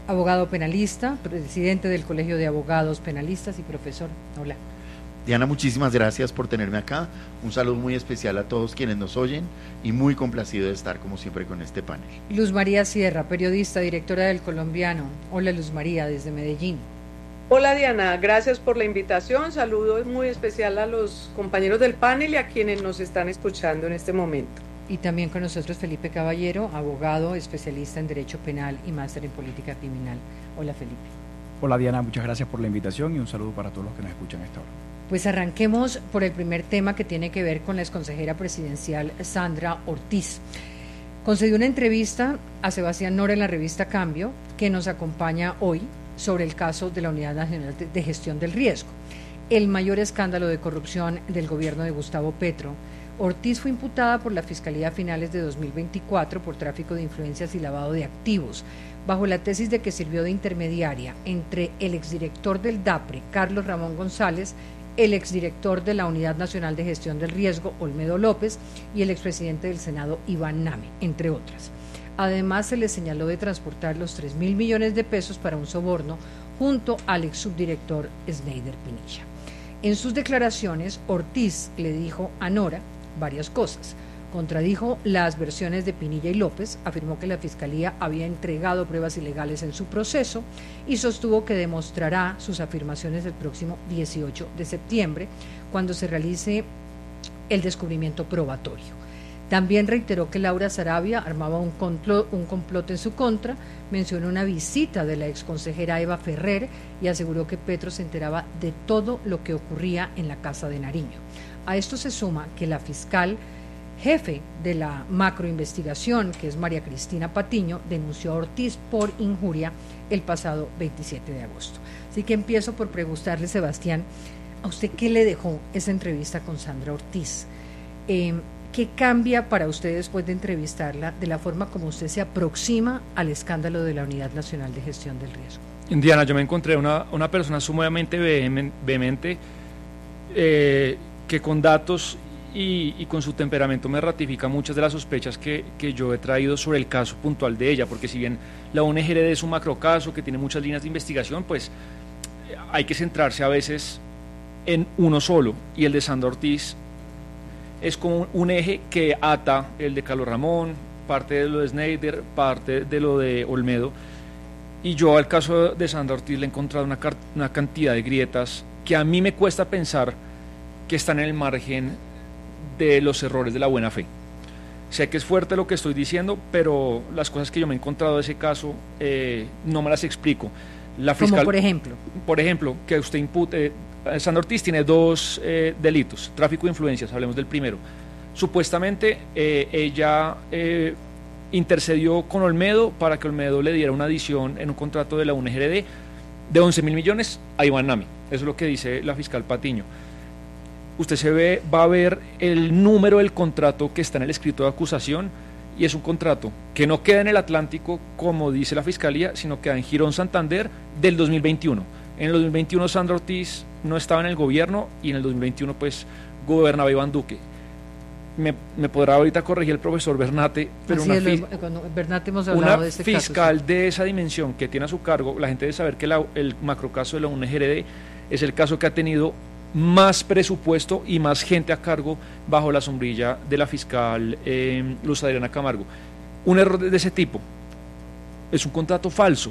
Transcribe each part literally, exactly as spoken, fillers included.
abogado penalista, presidente del Colegio de Abogados Penalistas y profesor. Hola. Diana, muchísimas gracias por tenerme acá. Un saludo muy especial a todos quienes nos oyen y muy complacido de estar como siempre con este panel. Luz María Sierra, periodista, directora del Colombiano. Hola Luz María, desde Medellín. Hola Diana, gracias por la invitación. Saludo muy especial a los compañeros del panel y a quienes nos están escuchando en este momento. Y también con nosotros Felipe Caballero, abogado, especialista en Derecho Penal y máster en Política Criminal. Hola Felipe. Hola Diana, muchas gracias por la invitación y un saludo para todos los que nos escuchan a esta hora. Pues arranquemos por el primer tema que tiene que ver con la exconsejera presidencial Sandra Ortiz. Concedió una entrevista a Sebastián Nora en la revista Cambio, que nos acompaña hoy, sobre el caso de la Unidad Nacional de Gestión del Riesgo, el mayor escándalo de corrupción del gobierno de Gustavo Petro. Ortiz fue imputada por la Fiscalía a finales de dos mil veinticuatro por tráfico de influencias y lavado de activos, bajo la tesis de que sirvió de intermediaria entre el exdirector del DAPRE, Carlos Ramón González, el exdirector de la Unidad Nacional de Gestión del Riesgo, Olmedo López, y el expresidente del Senado, Iván Name, entre otras. Además, se le señaló de transportar los tres mil millones de pesos para un soborno junto al ex subdirector Sneider Pinilla. En sus declaraciones, Ortiz le dijo a Nora varias cosas. Contradijo las versiones de Pinilla y López, afirmó que la Fiscalía había entregado pruebas ilegales en su proceso y sostuvo que demostrará sus afirmaciones el próximo dieciocho de septiembre, cuando se realice el descubrimiento probatorio. También reiteró que Laura Sarabia armaba un complot, un complot en su contra, mencionó una visita de la exconsejera Eva Ferrer y aseguró que Petro se enteraba de todo lo que ocurría en la Casa de Nariño. A esto se suma que la fiscal jefe de la macroinvestigación, que es María Cristina Patiño, denunció a Ortiz por injuria el pasado veintisiete de agosto. Así que empiezo por preguntarle, Sebastián, ¿a usted qué le dejó esa entrevista con Sandra Ortiz? Eh, ¿Qué cambia para usted después de entrevistarla de la forma como usted se aproxima al escándalo de la Unidad Nacional de Gestión del Riesgo? Diana, yo me encontré una, una persona sumamente vehemente, eh, que con datos y, y con su temperamento me ratifica muchas de las sospechas que, que yo he traído sobre el caso puntual de ella, porque si bien la U N G R D es un macrocaso que tiene muchas líneas de investigación, pues hay que centrarse a veces en uno solo, y el de Sandra Ortiz es como un eje que ata el de Carlos Ramón, parte de lo de Sneider, parte de lo de Olmedo, y yo al caso de Sandra Ortiz le he encontrado una, una cantidad de grietas que a mí me cuesta pensar que están en el margen de los errores de la buena fe. Sé que es fuerte lo que estoy diciendo, pero las cosas que yo me he encontrado de ese caso eh, no me las explico. La fiscal, ¿Como por ejemplo? Por ejemplo, que usted impute... Eh, Sandra Ortiz tiene dos eh, delitos, tráfico de influencias, hablemos del primero. Supuestamente eh, ella eh, intercedió con Olmedo para que Olmedo le diera una adición en un contrato de la U N G R D de once mil millones a Iván Name. Eso es lo que dice la fiscal Patiño. Usted se ve, va a ver el número del contrato que está en el escrito de acusación, y es un contrato que no queda en el Atlántico, como dice la Fiscalía, sino queda en Girón Santander del dos mil veintiuno. En el dos mil veintiuno Sandra Ortiz no estaba en el gobierno y en el dos mil veintiuno pues gobernaba Iván Duque. Me, me podrá ahorita corregir el profesor Bernate, pero Así una, es, fi Bernate hemos hablado una de este fiscal caso, sí. de esa dimensión que tiene a su cargo, la gente debe saber que la, el macrocaso de la U N G R D es el caso que ha tenido más presupuesto y más gente a cargo bajo la sombrilla de la fiscal eh, Luz Adriana Camargo. Un error de ese tipo es un contrato falso,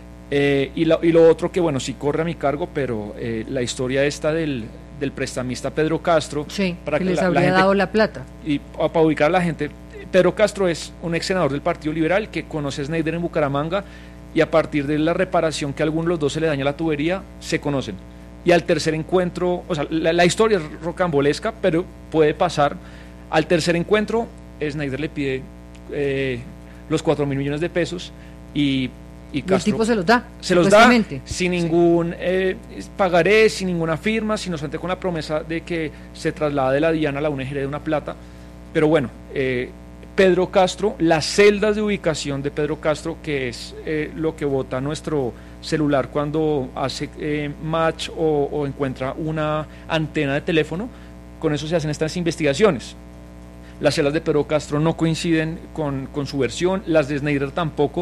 eh, y, la, y lo otro que bueno, sí corre a mi cargo, pero eh, la historia esta del, del prestamista Pedro Castro, sí, para que, que les la, habría la gente, dado la plata, y para ubicar a la gente, Pedro Castro es un ex senador del Partido Liberal que conoce a Sneider en Bucaramanga, y a partir de la reparación que a alguno de los dos se le daña la tubería, se conocen. Y al tercer encuentro, o sea, la, la historia es rocambolesca, pero puede pasar. Al tercer encuentro, Sneider le pide eh, los cuatro mil millones de pesos y, y Castro... Y el tipo se los da, se los da sin ningún eh, pagaré, sin ninguna firma, sino solamente con la promesa de que se traslade la DIAN a la U N G R D de una plata. Pero bueno, eh, Pedro Castro, las celdas de ubicación de Pedro Castro, que es eh, lo que bota nuestro celular cuando hace eh, match o, o encuentra una antena de teléfono, con eso se hacen estas investigaciones. Las celdas de Pedro Castro no coinciden con, con su versión, las de Sneider tampoco.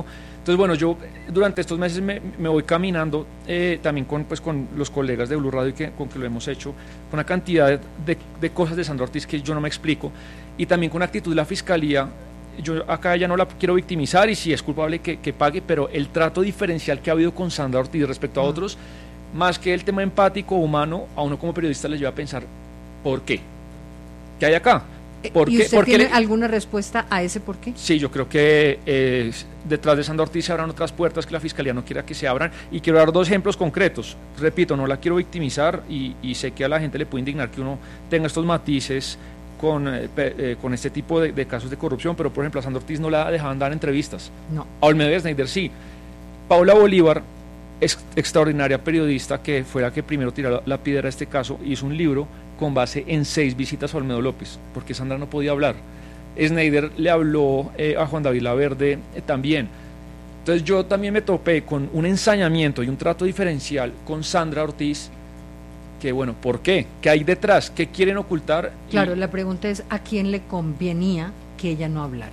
Entonces, bueno, yo durante estos meses me, me voy caminando, eh, también con, pues, con los colegas de Blue Radio y que, con que lo hemos hecho, con una cantidad de, de, de cosas de Sandra Ortiz que yo no me explico, y también con la actitud de la Fiscalía. Yo acá ya no la quiero victimizar y si es culpable que, que pague, pero el trato diferencial que ha habido con Sandra Ortiz respecto a uh-huh. otros, más que el tema empático, humano, a uno como periodista le lleva a pensar, ¿por qué? ¿Qué hay acá? ¿Por ¿Y qué? usted ¿Por tiene qué le... alguna respuesta a ese por qué? Sí, yo creo que eh, detrás de Sandra Ortiz se abran otras puertas que la Fiscalía no quiera que se abran, y quiero dar dos ejemplos concretos. Repito, no la quiero victimizar y, y sé que a la gente le puede indignar que uno tenga estos matices con, eh, eh, con este tipo de, de casos de corrupción, pero por ejemplo a Sandra Ortiz no la dejaban dar entrevistas. No. A Olmedo Schneider sí. Paula Bolívar, ex, extraordinaria periodista que fue la que primero tiró la, la piedra a este caso, hizo un libro con base en seis visitas a Olmedo López, porque Sandra no podía hablar. Schneider le habló eh, a Juan David Laverde eh, también. Entonces yo también me topé con un ensañamiento y un trato diferencial con Sandra Ortiz, que bueno, ¿por qué? ¿Qué hay detrás? ¿Qué quieren ocultar? Claro, y, la pregunta es ¿a quién le convenía que ella no hablara?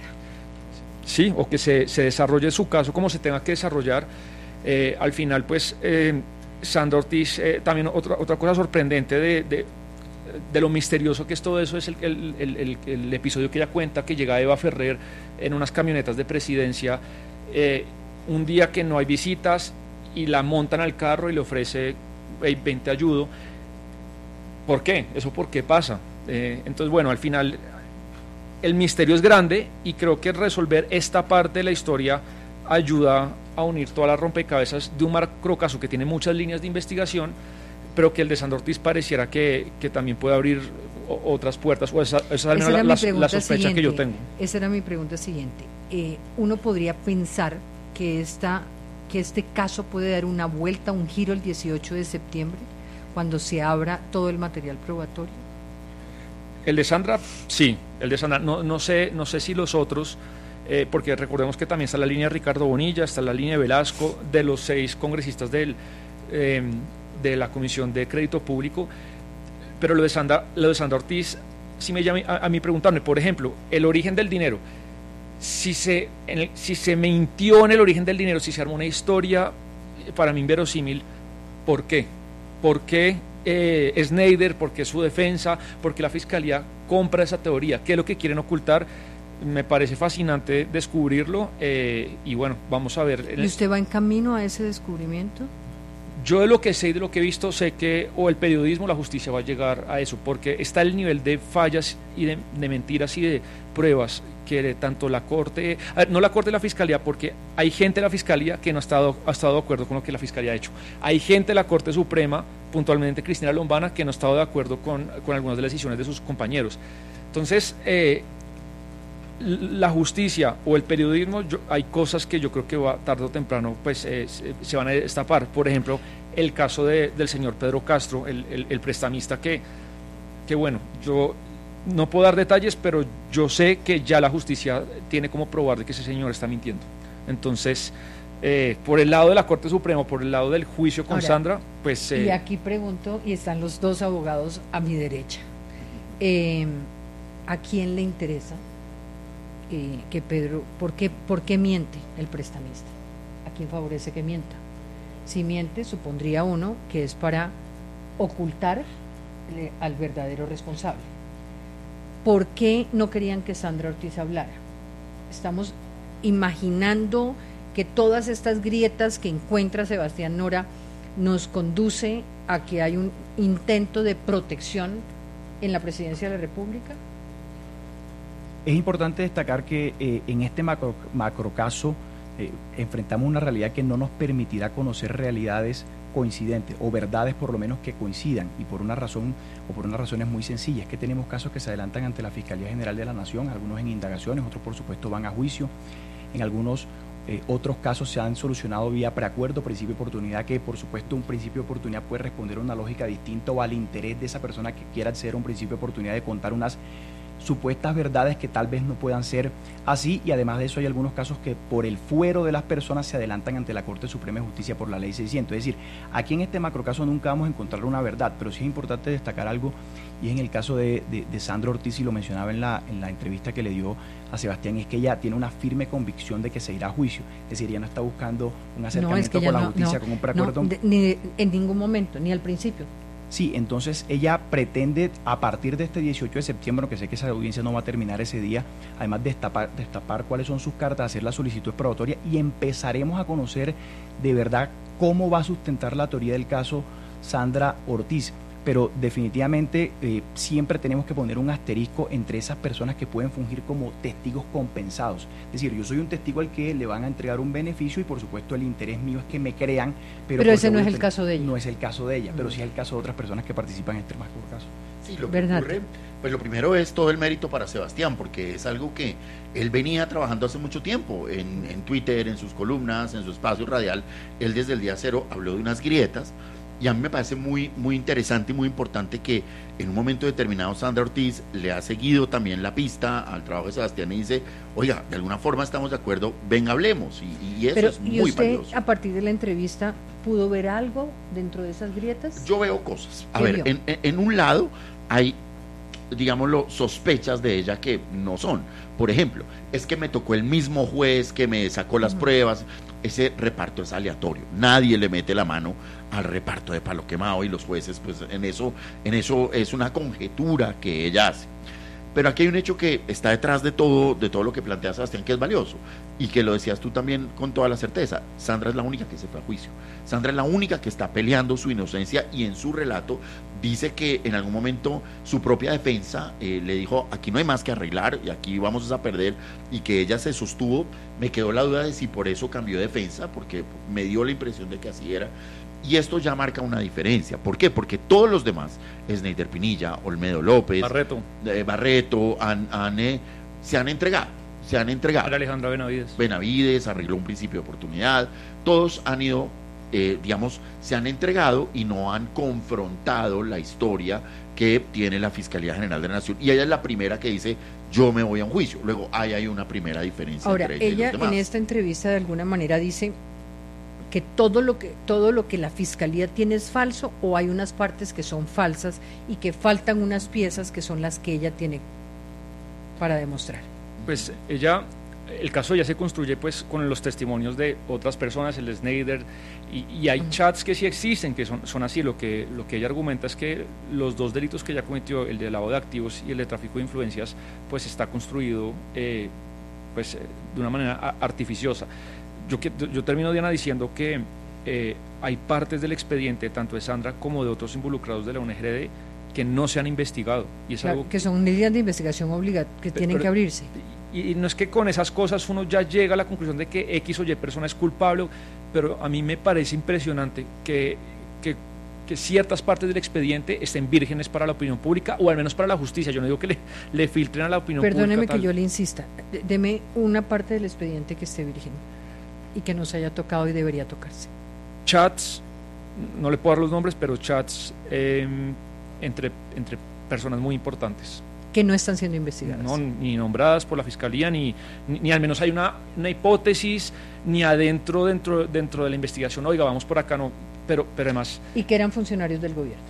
Sí, o que se, se desarrolle su caso como se tenga que desarrollar. Eh, al final, pues, eh, Sandra Ortiz, eh, también otra, otra cosa sorprendente de... de de lo misterioso que es todo eso es el, el, el, el, el episodio que ella cuenta, que llega Eva Ferrer en unas camionetas de presidencia, eh, un día que no hay visitas, y la montan al carro y le ofrece, hey, ven te ayudo. ¿Por qué? ¿Eso por qué pasa? Eh, entonces, bueno, al final el misterio es grande, y creo que resolver esta parte de la historia ayuda a unir todas las rompecabezas de un macrocaso que tiene muchas líneas de investigación, pero que el de Sandra Ortiz pareciera que, que también puede abrir o, otras puertas, o esa, esa es la, la, la sospecha siguiente, que yo tengo. Esa era mi pregunta siguiente. Eh, uno podría pensar que, esta, que este caso puede dar una vuelta, un giro el dieciocho de septiembre, cuando se abra todo el material probatorio. El de Sandra, sí, el de Sandra, no, no, sé, no sé si los otros, eh, porque recordemos que también está la línea de Ricardo Bonilla, está la línea de Velasco, de los seis congresistas del... Eh, de la Comisión de Crédito Público, pero lo de Sandra, lo de Sandra Ortiz, si me llama a, a mí preguntarme, por ejemplo, el origen del dinero, si se, en el, si se mintió en el origen del dinero, si se armó una historia para mí inverosímil, ¿por qué? ¿Por qué eh, Schneider? ¿Por qué su defensa? ¿Por qué la Fiscalía compra esa teoría? ¿Qué es lo que quieren ocultar? Me parece fascinante descubrirlo, eh, y bueno, vamos a ver. ¿Y usted va en camino a ese descubrimiento? Yo de lo que sé y de lo que he visto, sé que o el periodismo o la justicia va a llegar a eso, porque está el nivel de fallas y de, de mentiras y de pruebas que tanto la Corte, a ver, no la Corte y la Fiscalía, porque hay gente de la Fiscalía que no ha estado, ha estado de acuerdo con lo que la Fiscalía ha hecho. Hay gente de la Corte Suprema, puntualmente Cristina Lombana, que no ha estado de acuerdo con, con algunas de las decisiones de sus compañeros. Entonces, eh, la justicia o el periodismo, yo, hay cosas que yo creo que va, tarde o temprano pues eh, se, se van a destapar. Por ejemplo, el caso de, del señor Pedro Castro, el, el, el prestamista que, que bueno, yo no puedo dar detalles, pero yo sé que ya la justicia tiene como probar de que ese señor está mintiendo. Entonces, eh, por el lado de la Corte Suprema, por el lado del juicio con Ahora, Sandra, pues... Eh, y aquí pregunto, y están los dos abogados a mi derecha, eh, ¿a quién le interesa Eh, que Pedro, ¿por qué, ¿por qué miente el prestamista? ¿A quién favorece que mienta? Si miente, supondría uno que es para ocultar eh, al verdadero responsable. ¿Por qué no querían que Sandra Ortiz hablara? Estamos imaginando que todas estas grietas que encuentra Sebastián Nora nos conduce a que hay un intento de protección en la presidencia de la República. Es importante destacar que eh, en este macro, macro caso eh, enfrentamos una realidad que no nos permitirá conocer realidades coincidentes o verdades por lo menos que coincidan, y por una razón o por unas razones muy sencillas, que tenemos casos que se adelantan ante la Fiscalía General de la Nación, algunos en indagaciones, otros por supuesto van a juicio, en algunos eh, otros casos se han solucionado vía preacuerdo, principio de oportunidad, que por supuesto un principio de oportunidad puede responder a una lógica distinta o al interés de esa persona que quiera acceder a un principio de oportunidad de contar unas supuestas verdades que tal vez no puedan ser así, y además de eso hay algunos casos que por el fuero de las personas se adelantan ante la Corte Suprema de Justicia por la Ley seiscientos. Es decir, aquí en este macrocaso nunca vamos a encontrar una verdad, pero sí es importante destacar algo, y es en el caso de, de, de Sandra Ortiz, y lo mencionaba en la, en la entrevista que le dio a Sebastián, es que ella tiene una firme convicción de que se irá a juicio. Es decir, ella no está buscando un acercamiento no, es que con la no, justicia, no, con un preacuerdo. No, de, ni en ningún momento, ni al principio. Sí, entonces ella pretende a partir de este dieciocho de septiembre, que sé que esa audiencia no va a terminar ese día, además destapar, destapar cuáles son sus cartas, hacer la solicitud probatoria, y empezaremos a conocer de verdad cómo va a sustentar la teoría del caso Sandra Ortiz. Pero definitivamente eh, siempre tenemos que poner un asterisco entre esas personas que pueden fungir como testigos compensados. Es decir, yo soy un testigo al que le van a entregar un beneficio y por supuesto el interés mío es que me crean. Pero, pero ese no es el caso de ella. No es el caso de ella, mm. pero sí es el caso de otras personas que participan en este macro caso. Sí, lo que ocurre, pues lo primero es todo el mérito para Sebastián, porque es algo que él venía trabajando hace mucho tiempo en, en Twitter, en sus columnas, en su espacio radial. Él desde el día cero habló de unas grietas. Y a mí me parece muy, muy interesante y muy importante que en un momento determinado Sandra Ortiz le ha seguido también la pista al trabajo de Sebastián y dice, oiga, de alguna forma estamos de acuerdo, venga, hablemos. Y, y eso Pero, es muy ¿y usted, valioso. A partir de la entrevista, pudo ver algo dentro de esas grietas? Yo veo cosas. A ver, en, en un lado hay, digámoslo, sospechas de ella que no son. Por ejemplo, es que me tocó el mismo juez que me sacó las uh-huh. pruebas. Ese reparto es aleatorio, nadie le mete la mano al reparto de palo quemado, y los jueces, pues en eso, en eso es una conjetura que ella hace. Pero aquí hay un hecho que está detrás de todo, de todo lo que plantea Sebastián, que es valioso, y que lo decías tú también con toda la certeza. Sandra es la única que se fue a juicio. Sandra es la única que está peleando su inocencia, y en su relato dice que en algún momento su propia defensa eh, le dijo, aquí no hay más que arreglar y aquí vamos a perder, y que ella se sostuvo. Me quedó la duda de si por eso cambió de defensa, porque me dio la impresión de que así era. Y esto ya marca una diferencia. ¿Por qué? Porque todos los demás, Sneider Pinilla, Olmedo López, Barreto, eh, Barreto han, han, eh, se han entregado. Se han entregado. Era Alejandra Benavides. Benavides arregló un principio de oportunidad. Todos han ido, eh, digamos, se han entregado y no han confrontado la historia que tiene la Fiscalía General de la Nación. Y ella es la primera que dice, yo me voy a un juicio. Luego ahí hay una primera diferencia. Ahora, entre ella, ella y los demás. En esta entrevista de alguna manera dice que todo lo que todo lo que la Fiscalía tiene es falso, o hay unas partes que son falsas y que faltan unas piezas que son las que ella tiene para demostrar. Pues ella, el caso ya se construye pues con los testimonios de otras personas, el de Sneider, y, y hay uh-huh. chats que sí existen, que son, son así. Lo que, lo que ella argumenta es que los dos delitos que ella cometió, el de lavado de activos y el de tráfico de influencias, pues está construido eh, pues, de una manera artificiosa. Yo, yo termino, Diana, diciendo que eh, hay partes del expediente, tanto de Sandra como de otros involucrados de la U N G R D, que no se han investigado. Y es claro, algo que son líneas de investigación obligatorias que pero, tienen que abrirse. Y, y no es que con esas cosas uno ya llega a la conclusión de que X o Y persona es culpable, pero a mí me parece impresionante que, que, que ciertas partes del expediente estén vírgenes para la opinión pública, o al menos para la justicia. Yo no digo que le, le filtren a la opinión Perdóneme pública. Perdóneme que yo le insista. Deme una parte del expediente que esté virgen y que no se haya tocado y debería tocarse. Chats, no le puedo dar los nombres, pero chats eh, entre, entre personas muy importantes. Que no están siendo investigadas. No, ni nombradas por la Fiscalía, ni, ni, ni al menos hay una, una hipótesis, ni adentro dentro, dentro de la investigación, oiga, vamos por acá, no, pero, pero además... ¿Y que eran funcionarios del gobierno?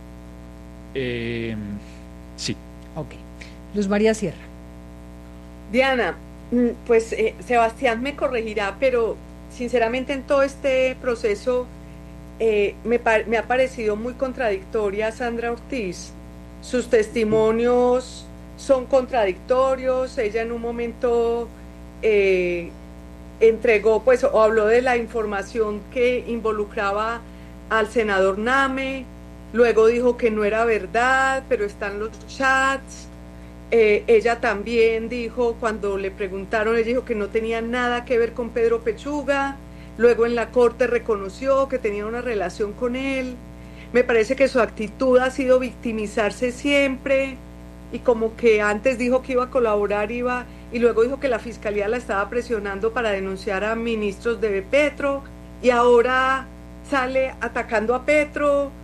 Eh, sí. Ok. Luz María Sierra. Diana, pues eh, Sebastián me corregirá, pero sinceramente en todo este proceso eh, me, me ha parecido muy contradictoria Sandra Ortiz. Sus testimonios son contradictorios. Ella en un momento eh, entregó, pues, o habló de la información que involucraba al senador Name, luego dijo que no era verdad, pero están los chats. Eh, ella también dijo, cuando le preguntaron, ella dijo que no tenía nada que ver con Pedro Pechuga, luego en la corte reconoció que tenía una relación con él. Me parece que su actitud ha sido victimizarse siempre, y como que antes dijo que iba a colaborar, iba, y luego dijo que la Fiscalía la estaba presionando para denunciar a ministros de Petro, y ahora sale atacando a Petro.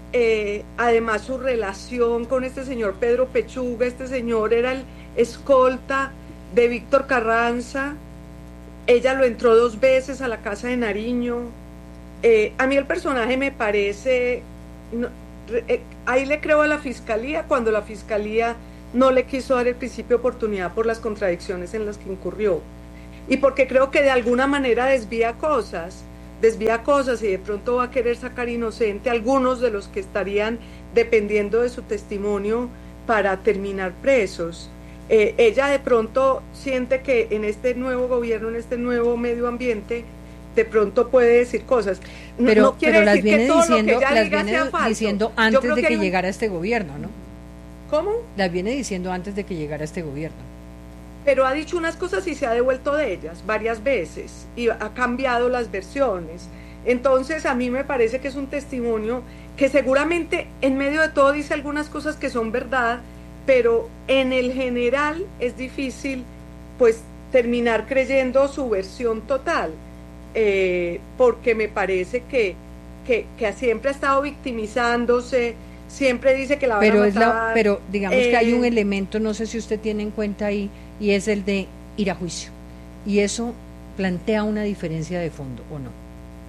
eh, además su relación con este señor Pedro Pechuga. Este señor era el escolta de Víctor Carranza, ella lo entró dos veces a la casa de Nariño. Eh, a mí el personaje me parece, no, eh, ahí le creo a la fiscalía cuando la fiscalía no le quiso dar el principio de oportunidad por las contradicciones en las que incurrió, y porque creo que de alguna manera desvía cosas, desvía cosas y de pronto va a querer sacar inocente a algunos de los que estarían dependiendo de su testimonio para terminar presos. Eh, ella de pronto siente que en este nuevo gobierno, en este nuevo medio ambiente, de pronto puede decir cosas. No, pero, no quiere pero las decir viene que todo diciendo, lo que ella las diga viene sea falso. diciendo antes de que, que un... llegara este gobierno, ¿no? ¿Cómo? Las viene diciendo antes de que llegara este gobierno. Pero ha dicho unas cosas y se ha devuelto de ellas varias veces y ha cambiado las versiones. Entonces a mí me parece que es un testimonio que seguramente en medio de todo dice algunas cosas que son verdad, pero en el general es difícil pues terminar creyendo su versión total, eh, porque me parece que, que, que siempre ha estado victimizándose, siempre dice que la van pero a es matar. La, pero digamos eh, que hay un elemento, no sé si usted tiene en cuenta ahí, y es el de ir a juicio, y eso plantea una diferencia de fondo, ¿o no?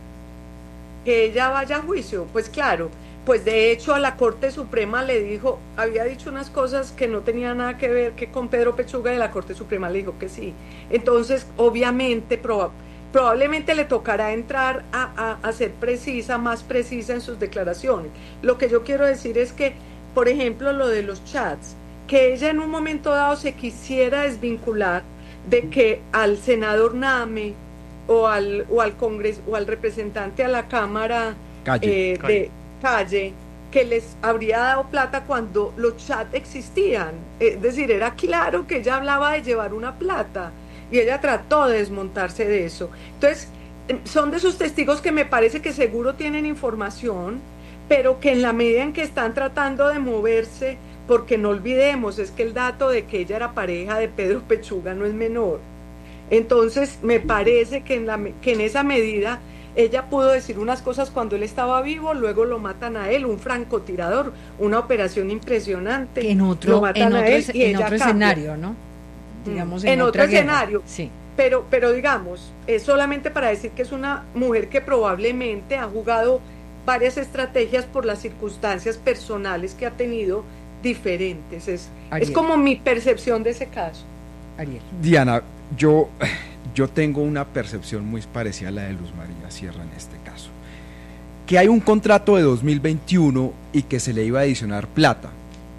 Que ella vaya a juicio, pues claro, pues de hecho a la Corte Suprema le dijo, había dicho unas cosas que no tenían nada que ver que con Pedro Pechuga, y la Corte Suprema le dijo que sí. Entonces obviamente proba, probablemente le tocará entrar a, a, a ser precisa, más precisa en sus declaraciones. Lo que yo quiero decir es que, por ejemplo, lo de los chats, que ella en un momento dado se quisiera desvincular de que al senador Name o al, o al congreso o al representante a la Cámara Calle, eh, Calle. de Calle, que les habría dado plata cuando los chats existían. Es decir, era claro que ella hablaba de llevar una plata y ella trató de desmontarse de eso. Entonces, son de esos testigos que me parece que seguro tienen información, pero que en la medida en que están tratando de moverse, porque no olvidemos, es que el dato de que ella era pareja de Pedro Pechuga no es menor. Entonces, me parece que en, la, que en esa medida ella pudo decir unas cosas cuando él estaba vivo, luego lo matan a él, un francotirador, una operación impresionante. En otro, lo matan en a otro, él y en ella otro escenario, ¿no? Digamos, en, en otra otro guerra. escenario. Sí. Pero, pero digamos, es solamente para decir que es una mujer que probablemente ha jugado varias estrategias por las circunstancias personales que ha tenido diferentes. Es, es como mi percepción de ese caso. Ariel. Diana, yo, yo tengo una percepción muy parecida a la de Luz María Sierra en este caso. Que hay un contrato de dos mil veintiuno y que se le iba a adicionar plata,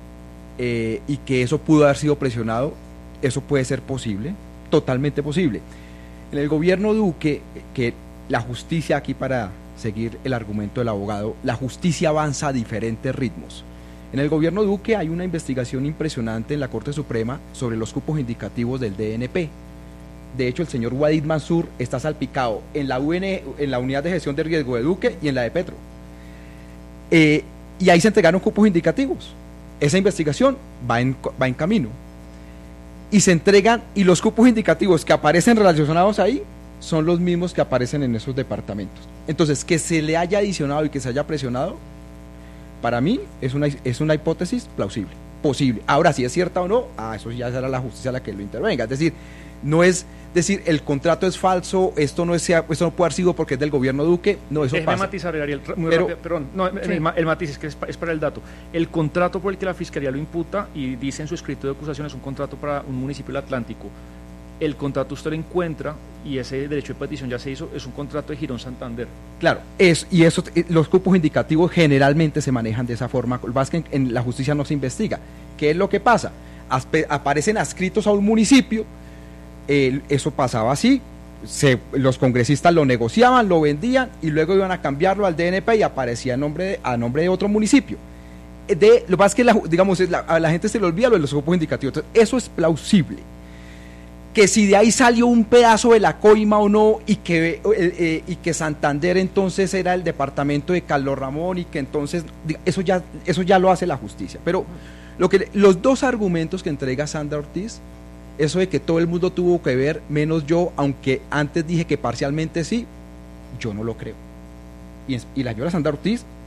eh, y que eso pudo haber sido presionado, eso puede ser posible, totalmente posible. En el gobierno Duque, que la justicia, aquí para seguir el argumento del abogado, la justicia avanza a diferentes ritmos. En el gobierno Duque hay una investigación impresionante en la Corte Suprema sobre los cupos indicativos del D N P. De hecho, el señor Wadid Mansur está salpicado en la, U N, en la Unidad de Gestión de Riesgo de Duque y en la de Petro. Eh, y ahí se entregaron cupos indicativos. Esa investigación va en, va en camino. Y se entregan, y los cupos indicativos que aparecen relacionados ahí son los mismos que aparecen en esos departamentos. Entonces, que se le haya adicionado y que se haya presionado, para mí es una, es una hipótesis plausible, posible. Ahora, si es cierta o no, ah, eso ya será la justicia la que lo intervenga. Es decir, no es decir el contrato es falso, esto no es, esto no puede haber sido porque es del gobierno Duque, no, eso Déjeme pasa. matizar, Ariel, muy Pero, rápido, perdón, no, sí. el, el matiz es que es, es para el dato. El contrato por el que la Fiscalía lo imputa y dice en su escrito de acusación es un contrato para un municipio del Atlántico. El contrato usted lo encuentra, y ese derecho de petición ya se hizo, es un contrato de Girón Santander. Claro, es, y eso, los cupos indicativos generalmente se manejan de esa forma, lo que pasa es que en, en la justicia no se investiga. ¿Qué es lo que pasa? Aspe, aparecen adscritos a un municipio, eh, eso pasaba así, se, los congresistas lo negociaban, lo vendían, y luego iban a cambiarlo al D N P y aparecía a nombre de, a nombre de otro municipio. De, lo que pasa es que la, digamos, la, a la gente se le olvida lo de los cupos indicativos, entonces, eso es plausible. Que si de ahí salió un pedazo de la coima o no, y que, eh, eh, y que Santander entonces era el departamento de Carlos Ramón, y que entonces, eso ya, eso ya lo hace la justicia. Pero lo que, los dos argumentos que entrega Sandra Ortiz, eso de que todo el mundo tuvo que ver, menos yo, aunque antes dije que parcialmente sí, yo no lo creo. Y, y la señora Sandra Ortiz,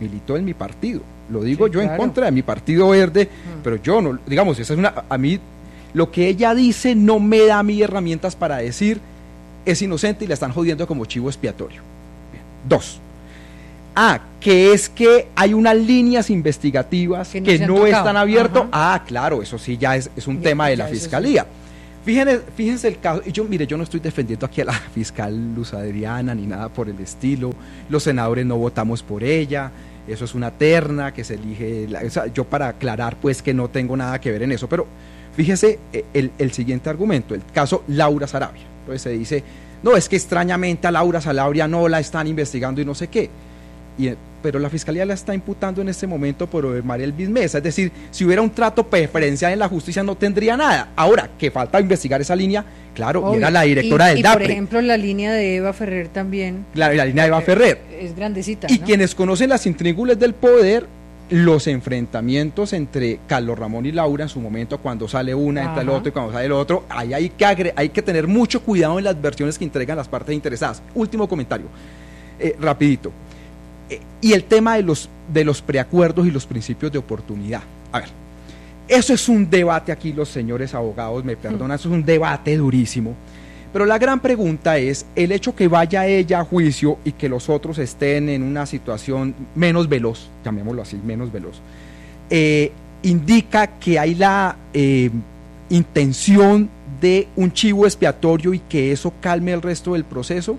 militó en mi partido. Lo digo Sí, yo claro. en contra de mi partido verde, Mm. pero yo no, digamos, esa es una, a mí, lo que ella dice no me da a mí herramientas para decir es inocente y la están jodiendo como chivo expiatorio. Bien. Dos. Ah, que es que hay unas líneas investigativas Que que no no, se han tocado. están abiertas. Ajá. Ah, claro, eso sí ya es, es un Ya- tema de ya la eso fiscalía. Fíjense, fíjense el caso, y yo, mire, yo no estoy defendiendo aquí a la fiscal Luz Adriana ni nada por el estilo, los senadores no votamos por ella, eso es una terna que se elige, la- o sea, yo para aclarar pues que no tengo nada que ver en eso, pero fíjese eh, el, el siguiente argumento, el caso Laura Sarabia. Entonces se dice, no, es que extrañamente a Laura Sarabia no la están investigando y no sé qué. Y, eh, pero la fiscalía la está imputando en este momento por María Elvis Mesa, es decir, si hubiera un trato preferencial en la justicia no tendría nada. Ahora, que falta investigar esa línea, claro, y Obvio. era la directora y, del y DAPRE, por ejemplo, la línea de Eva Ferrer también. la, la línea de Eva Ferrer. Es grandecita, Y ¿no? quienes conocen las intríngulas del poder, los enfrentamientos entre Carlos Ramón y Laura en su momento, cuando sale una, entra el Ajá. otro y cuando sale el otro, ahí hay que, agre- hay que tener mucho cuidado en las versiones que entregan las partes interesadas. Último comentario, eh, rapidito. Eh, y el tema de los, de los preacuerdos y los principios de oportunidad. A ver, eso es un debate aquí, los señores abogados me perdonan, eso es un debate durísimo. Pero la gran pregunta es, el hecho que vaya ella a juicio y que los otros estén en una situación menos veloz, llamémoslo así, menos veloz, eh, indica que hay la eh, intención de un chivo expiatorio y que eso calme el resto del proceso.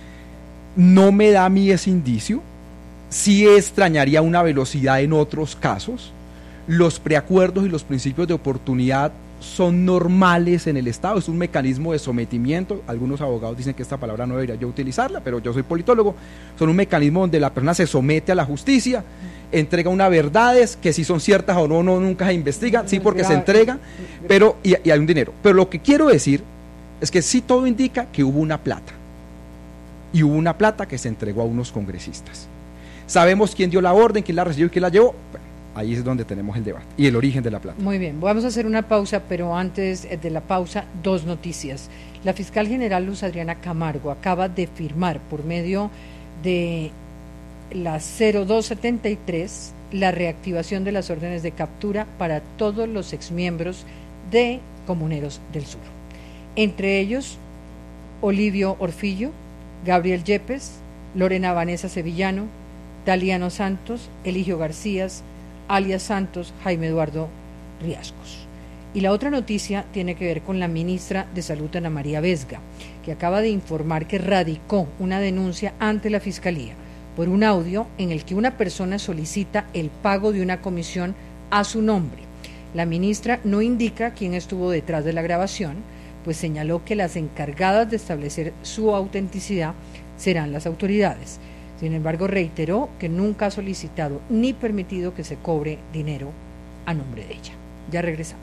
No me da a mí ese indicio. Sí extrañaría una velocidad en otros casos. Los preacuerdos y los principios de oportunidad son normales en el Estado, es un mecanismo de sometimiento. Algunos abogados dicen que esta palabra no debería yo utilizarla, pero yo soy politólogo. Son un mecanismo donde la persona se somete a la justicia, entrega unas verdades que si son ciertas o no, no nunca se investigan, sí porque se entrega, pero y, y hay un dinero. Pero lo que quiero decir es que sí todo indica que hubo una plata, y hubo una plata que se entregó a unos congresistas. Sabemos quién dio la orden, quién la recibió y quién la llevó. Bueno, ahí es donde tenemos el debate y el origen de la plata. Muy bien, vamos a hacer una pausa, pero antes de la pausa, dos noticias. La fiscal general Luz Adriana Camargo acaba de firmar por medio de la cero dos setenta y tres la reactivación de las órdenes de captura para todos los exmiembros de Comuneros del Sur. Entre ellos, Olivio Orfillo, Gabriel Yepes, Lorena Vanessa Sevillano, Daliano Santos, Eligio García, alias Santos, Jaime Eduardo Riascos. Y la otra noticia tiene que ver con la ministra de Salud, Ana María Vesga, que acaba de informar que radicó una denuncia ante la Fiscalía por un audio en el que una persona solicita el pago de una comisión a su nombre. La ministra no indica quién estuvo detrás de la grabación, pues señaló que las encargadas de establecer su autenticidad serán las autoridades. Sin embargo, reiteró que nunca ha solicitado ni permitido que se cobre dinero a nombre de ella. Ya regresamos.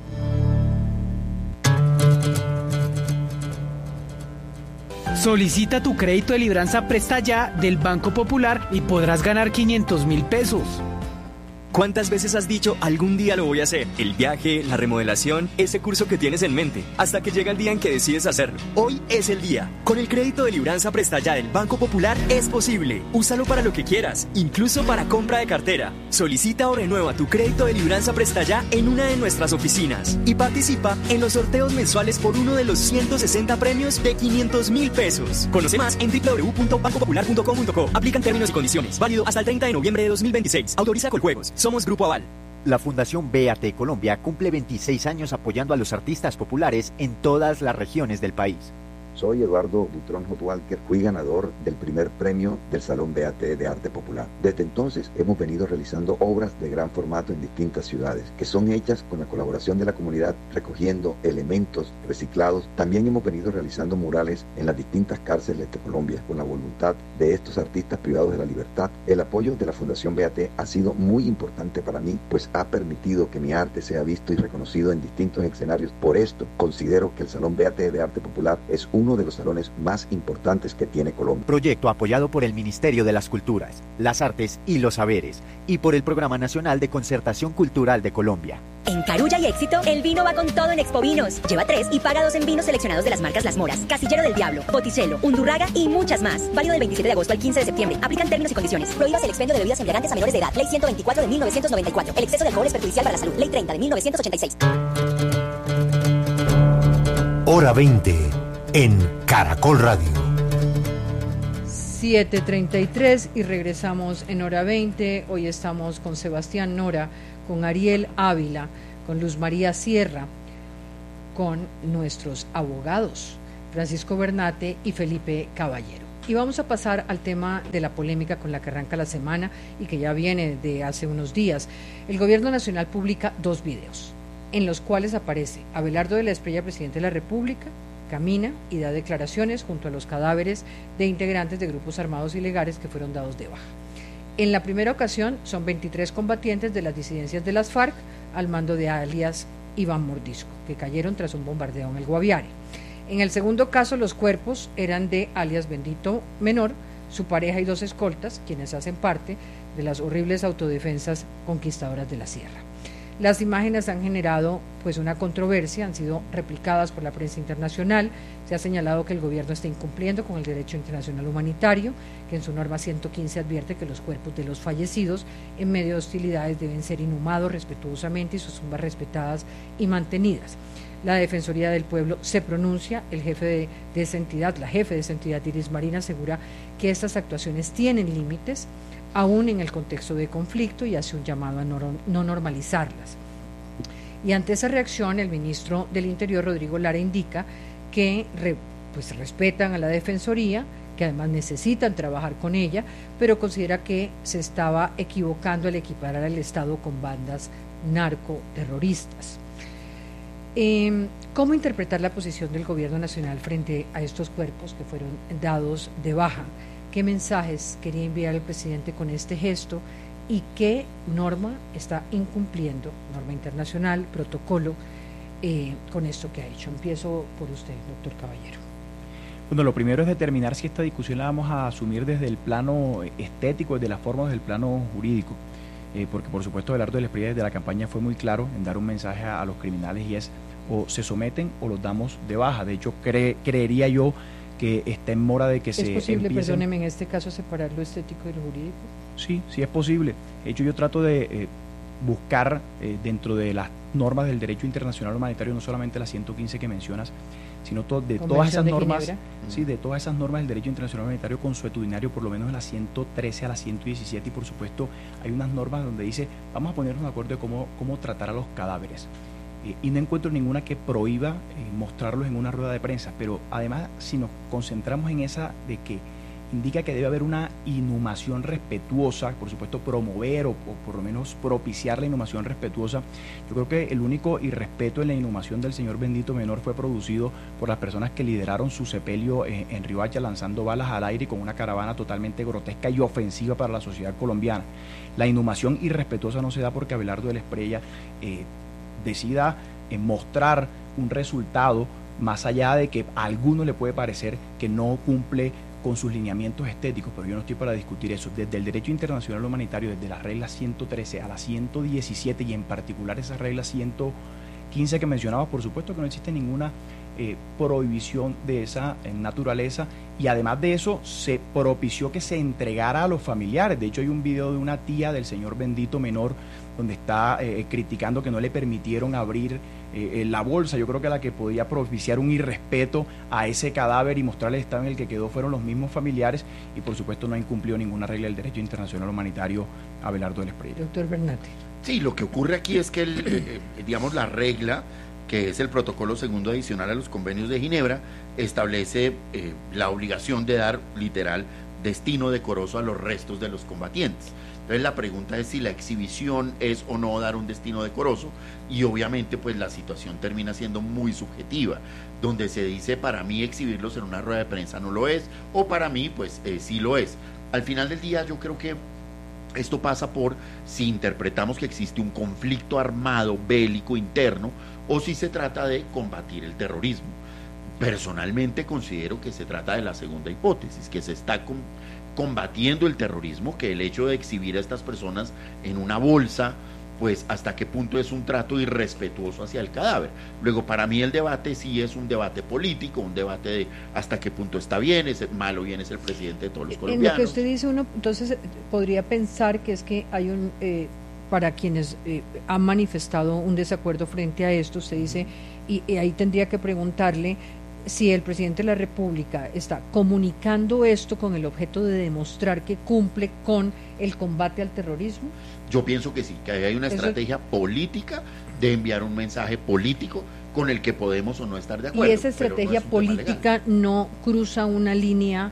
Solicita tu crédito de libranza Presta Ya del Banco Popular y podrás ganar quinientos mil pesos. ¿Cuántas veces has dicho algún día lo voy a hacer? El viaje, la remodelación, ese curso que tienes en mente, hasta que llega el día en que decides hacerlo. Hoy es el día. Con el crédito de libranza Presta Ya del Banco Popular es posible. Úsalo para lo que quieras, incluso para compra de cartera. Solicita o renueva tu crédito de libranza Presta Ya en una de nuestras oficinas y participa en los sorteos mensuales por uno de los ciento sesenta premios de quinientos mil pesos. Conoce más en doble u doble u doble u punto banco popular punto com punto co. Aplican términos y condiciones. Válido hasta el treinta de noviembre de dos mil veintiséis. Autoriza Coljuegos. Somos Grupo Aval. La Fundación B A T Colombia cumple veintiséis años apoyando a los artistas populares en todas las regiones del país. Soy Eduardo Butrón Hotwalker, fui ganador del primer premio del Salón B A T de Arte Popular. Desde entonces hemos venido realizando obras de gran formato en distintas ciudades, que son hechas con la colaboración de la comunidad, recogiendo elementos reciclados. También hemos venido realizando murales en las distintas cárceles de Colombia, con la voluntad de estos artistas privados de la libertad. El apoyo de la Fundación B A T ha sido muy importante para mí, pues ha permitido que mi arte sea visto y reconocido en distintos escenarios. Por esto, considero que el Salón B A T de Arte Popular es un uno de los salones más importantes que tiene Colombia. Proyecto apoyado por el Ministerio de las Culturas, las Artes y los Saberes y por el Programa Nacional de Concertación Cultural de Colombia. En Carulla y Éxito, el vino va con todo en Expovinos. Lleva tres y paga dos en vinos seleccionados de las marcas Las Moras, Casillero del Diablo, Botticello, Undurraga y muchas más. Válido del veintisiete de agosto al quince de septiembre. Aplican términos y condiciones. Prohíbas el expendio de bebidas embriagantes a menores de edad. Ley ciento veinticuatro de mil novecientos noventa y cuatro. El exceso de alcohol es perjudicial para la salud. Ley treinta de mil novecientos ochenta y seis. Hora veinte en Caracol Radio. siete treinta y tres y regresamos en Hora veinte. Hoy estamos con Sebastián Nora, con Ariel Ávila, con Luz María Sierra, con nuestros abogados, Francisco Bernate y Felipe Caballero. Y vamos a pasar al tema de la polémica con la que arranca la semana y que ya viene de hace unos días. El Gobierno Nacional publica dos videos, en los cuales aparece Abelardo de la Espriella, presidente de la República, camina y da declaraciones junto a los cadáveres de integrantes de grupos armados ilegales que fueron dados de baja. En la primera ocasión son veintitrés combatientes de las disidencias de las FARC al mando de alias Iván Mordisco, que cayeron tras un bombardeo en el Guaviare. En el segundo caso, los cuerpos eran de alias Bendito Menor, su pareja y dos escoltas, quienes hacen parte de las horribles autodefensas conquistadoras de la Sierra. Las imágenes han generado pues una controversia, han sido replicadas por la prensa internacional. Se ha señalado que el gobierno está incumpliendo con el derecho internacional humanitario, que en su norma ciento quince advierte que los cuerpos de los fallecidos en medio de hostilidades deben ser inhumados respetuosamente y sus tumbas respetadas y mantenidas. La Defensoría del Pueblo se pronuncia, el jefe de, de esa entidad, la jefe de esa entidad, Iris Marina, asegura que estas actuaciones tienen límites, aún en el contexto de conflicto, y hace un llamado a no, no normalizarlas. Y ante esa reacción, el ministro del Interior, Rodrigo Lara, indica que re, pues, respetan a la Defensoría, que además necesitan trabajar con ella, pero considera que se estaba equivocando al equiparar al Estado con bandas narcoterroristas. Eh, ¿Cómo interpretar la posición del Gobierno Nacional frente a estos cuerpos que fueron dados de baja? ¿Qué mensajes quería enviar el presidente con este gesto y qué norma está incumpliendo, norma internacional, protocolo, eh, con esto que ha hecho? Empiezo por usted, doctor Caballero. Bueno, lo primero es determinar si esta discusión la vamos a asumir desde el plano estético, desde la forma, desde el plano jurídico, eh, porque por supuesto Abelardo de la Espriella desde la campaña fue muy claro en dar un mensaje a, a los criminales, y es o se someten o los damos de baja. De hecho, cre, creería yo que está en mora de que ¿Es se ¿Es posible, empiecen... perdóneme, en este caso separar lo estético y lo jurídico? Sí, sí es posible. De hecho, yo trato de eh, buscar eh, dentro de las normas del derecho internacional humanitario, no solamente las ciento quince que mencionas, sino to de todas esas normas, Ginebra. sí, de todas esas normas del derecho internacional humanitario consuetudinario, por lo menos de la ciento trece a la ciento diecisiete, y por supuesto hay unas normas donde dice, vamos a ponernos de acuerdo de cómo, cómo tratar a los cadáveres. Eh, y no encuentro ninguna que prohíba eh, mostrarlos en una rueda de prensa, pero además si nos concentramos en esa de que indica que debe haber una inhumación respetuosa, por supuesto promover o, o por lo menos propiciar la inhumación respetuosa. Yo creo que el único irrespeto en la inhumación del señor Bendito Menor fue producido por las personas que lideraron su sepelio en, en Riohacha, lanzando balas al aire con una caravana totalmente grotesca y ofensiva para la sociedad colombiana. La inhumación irrespetuosa no se da porque Abelardo de la Espriella eh, decida eh, mostrar un resultado más allá de que a alguno le puede parecer que no cumple con sus lineamientos estéticos, pero yo no estoy para discutir eso. Desde el derecho internacional humanitario, desde las reglas ciento trece a las ciento diecisiete, y en particular esas reglas ciento quince que mencionabas, por supuesto que no existe ninguna eh, prohibición de esa eh, naturaleza, y además de eso se propició que se entregara a los familiares. De hecho, hay un video de una tía del señor Bendito Menor donde está eh, criticando que no le permitieron abrir eh, la bolsa. Yo creo que la que podía propiciar un irrespeto a ese cadáver y mostrarle el estado en el que quedó fueron los mismos familiares, y por supuesto no ha incumplido ninguna regla del derecho internacional humanitario Abelardo de la Espriella. Doctor Bernate. Sí, lo que ocurre aquí es que, el, eh, digamos, la regla, que es el protocolo segundo adicional a los convenios de Ginebra, establece eh, la obligación de dar literal destino decoroso a los restos de los combatientes. Entonces la pregunta es si la exhibición es o no dar un destino decoroso, y obviamente pues la situación termina siendo muy subjetiva, donde se dice para mí exhibirlos en una rueda de prensa no lo es, o para mí pues eh, sí lo es. Al final del día yo creo que esto pasa por si interpretamos que existe un conflicto armado bélico interno o si se trata de combatir el terrorismo. Personalmente considero que se trata de la segunda hipótesis, que se está con, combatiendo el terrorismo, que el hecho de exhibir a estas personas en una bolsa pues hasta qué punto es un trato irrespetuoso hacia el cadáver. Luego, para mí el debate sí es un debate político, un debate de hasta qué punto está bien, es malo bien es el presidente de todos los colombianos. En lo que usted dice, uno entonces podría pensar que es que hay un, eh, para quienes eh, han manifestado un desacuerdo frente a esto, usted dice, y, y ahí tendría que preguntarle si el presidente de la República está comunicando esto con el objeto de demostrar que cumple con el combate al terrorismo. Yo pienso que sí, que hay una estrategia Eso... política de enviar un mensaje político con el que podemos o no estar de acuerdo. Y esa estrategia no es política no cruza una línea,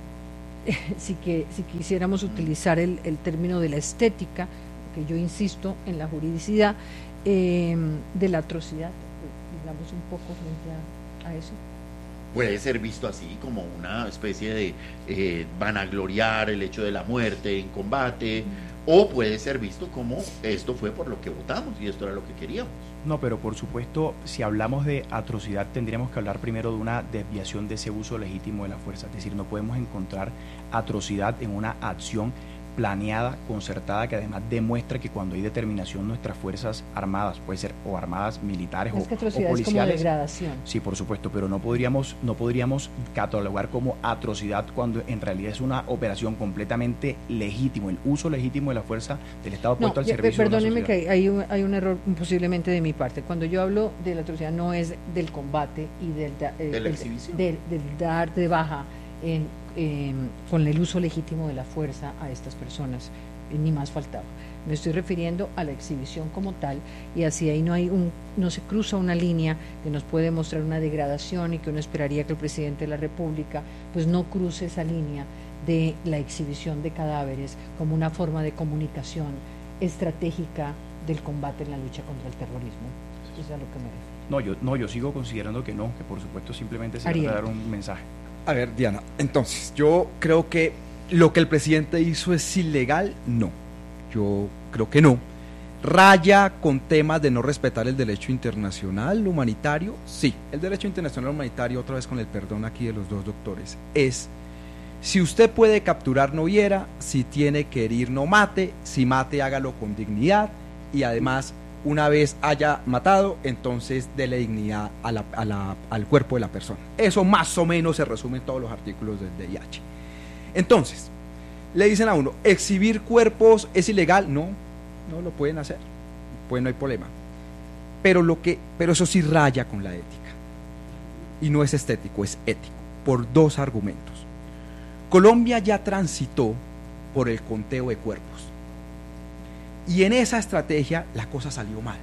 si, que, si quisiéramos utilizar el, el término de la estética, que yo insisto en la juridicidad, eh, de la atrocidad, digamos un poco frente a, a eso. Puede ser visto así como una especie de eh, vanagloriar el hecho de la muerte en combate, mm. o puede ser visto como esto fue por lo que votamos y esto era lo que queríamos. No, pero por supuesto, si hablamos de atrocidad tendríamos que hablar primero de una desviación de ese uso legítimo de la fuerza, es decir, no podemos encontrar atrocidad en una acción planeada, concertada, que además demuestra que cuando hay determinación nuestras fuerzas armadas, puede ser o armadas militares es o, que atrocidad o policiales, es como degradación. Sí, por supuesto, pero no podríamos no podríamos catalogar como atrocidad cuando en realidad es una operación completamente legítima, el uso legítimo de la fuerza del Estado puesto no, al yo, servicio perdóneme de la sociedad. Que hay un, hay un error posiblemente de mi parte. Cuando yo hablo de la atrocidad no es del combate y del, eh, ¿De la exhibición? Del, del dar de baja en Eh, con el uso legítimo de la fuerza a estas personas, eh, ni más faltaba. Me estoy refiriendo a la exhibición como tal, y así ahí no hay un, no se cruza una línea que nos puede mostrar una degradación y que uno esperaría que el presidente de la República pues no cruce esa línea de la exhibición de cadáveres como una forma de comunicación estratégica del combate en la lucha contra el terrorismo. Eso es a lo que me refiero. No, yo, no, yo sigo considerando que no, que por supuesto simplemente se Ariel. va a dar un mensaje. A ver, Diana, entonces, yo creo que lo que el presidente hizo es ilegal, no. Yo creo que no. Raya con temas de no respetar el derecho internacional humanitario, sí. El derecho internacional humanitario, otra vez con el perdón aquí de los dos doctores, es: si usted puede capturar, no hiera; si tiene que herir, no mate; si mate, hágalo con dignidad; y además, una vez haya matado, entonces dele dignidad a la, a la, al cuerpo de la persona. Eso más o menos se resume en todos los artículos del D I H. Entonces, le dicen a uno, ¿exhibir cuerpos es ilegal? No, no lo pueden hacer, pues no hay problema. Pero, lo que, pero eso sí raya con la ética. Y no es estético, es ético, por dos argumentos. Colombia ya transitó por el conteo de cuerpos. Y en esa estrategia la cosa salió mal.